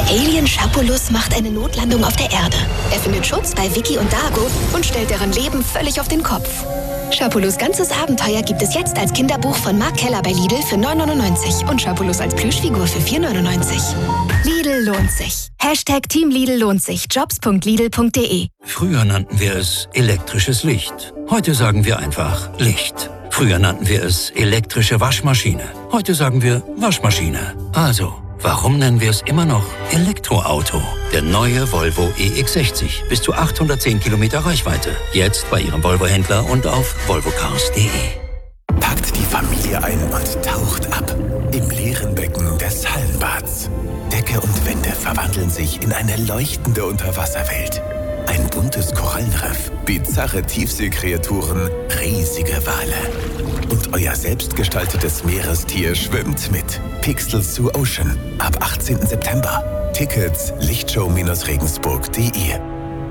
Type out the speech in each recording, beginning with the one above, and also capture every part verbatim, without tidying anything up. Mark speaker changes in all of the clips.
Speaker 1: Alien Schapulus macht eine Notlandung auf der Erde. Er findet Schutz bei Vicky und Dago und stellt deren Leben völlig auf den Kopf. Schapulus ganzes Abenteuer gibt es jetzt als Kinderbuch von Mark Keller bei Lidl für neun neunundneunzig und Schapulus als Plüschfigur für vier neunundneunzig. Lidl lohnt sich. Hashtag Team Lidl lohnt sich. jobs punkt lidl punkt de.
Speaker 2: Früher nannten wir es elektrisches Licht. Heute sagen wir einfach Licht. Früher nannten wir es elektrische Waschmaschine. Heute sagen wir Waschmaschine. Also, warum nennen wir es immer noch Elektroauto? Der neue Volvo E X sechzig. Bis zu achthundertzehn Kilometer Reichweite. Jetzt bei Ihrem Volvo-Händler und auf volvo cars punkt de.
Speaker 3: Packt die Familie ein und taucht ab im leeren Becken des Hallenbads. Decke und Wände verwandeln sich in eine leuchtende Unterwasserwelt. Ein buntes Korallenriff, bizarre Tiefseekreaturen, riesige Wale. Und euer selbstgestaltetes Meerestier schwimmt mit. Pixels to Ocean ab achtzehnten September. Tickets lichtshow Regensburg punkt de.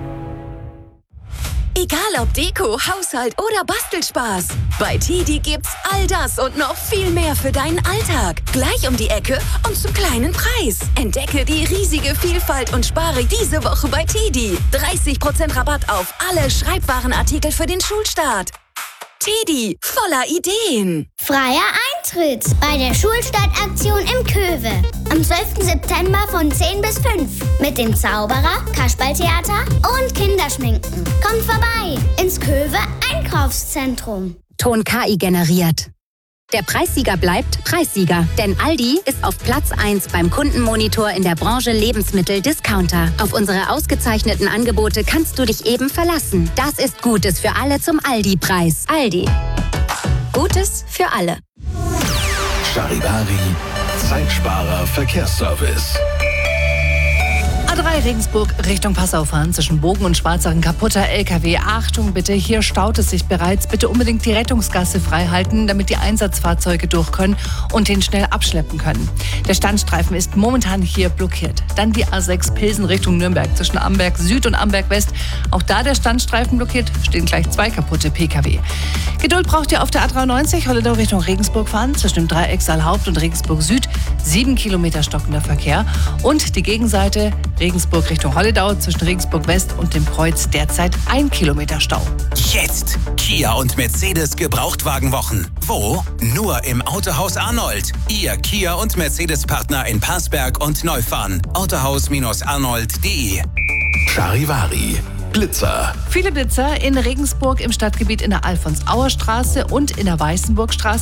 Speaker 4: Egal ob Deko, Haushalt oder Bastelspaß. Bei Tedi gibt's all das und noch viel mehr für deinen Alltag. Gleich um die Ecke und zum kleinen Preis. Entdecke die riesige Vielfalt und spare diese Woche bei Tedi. dreißig Prozent Rabatt auf alle Schreibwarenartikel für den Schulstart. Tedi, voller Ideen.
Speaker 5: Freier Eintritt bei der Schulstartaktion im Köwe. Am zwölften September von zehn bis fünf. Mit dem Zauberer, Kasperltheater und Kinderschminken. Kommt vorbei ins Köwe Einkaufszentrum.
Speaker 6: Ton K I generiert. Der Preissieger bleibt Preissieger, denn Aldi ist auf Platz eins beim Kundenmonitor in der Branche Lebensmittel-Discounter. Auf unsere ausgezeichneten Angebote kannst du dich eben verlassen. Das ist Gutes für alle zum Aldi-Preis. Aldi. Gutes für alle.
Speaker 3: Charivari, Zeitsparer Verkehrsservice.
Speaker 7: A drei Regensburg Richtung Passau fahren, zwischen Bogen und Schwarzachen kaputter L K W. Achtung bitte, hier staut es sich bereits. Bitte unbedingt die Rettungsgasse frei halten, damit die Einsatzfahrzeuge durch können und den schnell abschleppen können. Der Standstreifen ist momentan hier blockiert. Dann die A sechs Pilsen Richtung Nürnberg, zwischen Amberg Süd und Amberg West. Auch da der Standstreifen blockiert, stehen gleich zwei kaputte P K W. Geduld braucht ihr auf der A dreiundneunzig, Holledau Richtung Regensburg fahren, zwischen dem Dreieck Saalhaupt und Regensburg Süd. Sieben Kilometer stockender Verkehr. Und die Gegenseite Regensburg Richtung Holledau, zwischen Regensburg West und dem Kreuz derzeit ein Kilometer Stau.
Speaker 8: Jetzt Kia und Mercedes Gebrauchtwagenwochen. Wo? Nur im Autohaus Arnold. Ihr Kia und Mercedes-Partner in Parsberg und Neufahren. autohaus arnold punkt de.
Speaker 3: Charivari, Blitzer.
Speaker 7: Viele Blitzer in Regensburg im Stadtgebiet in der Alfons-Auer-Straße und in der Weißenburgstraße.